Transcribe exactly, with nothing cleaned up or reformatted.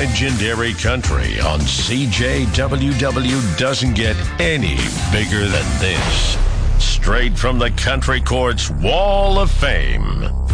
Legendary Country on C J W W doesn't get any bigger than this. Straight from the Country Court's Wall of Fame.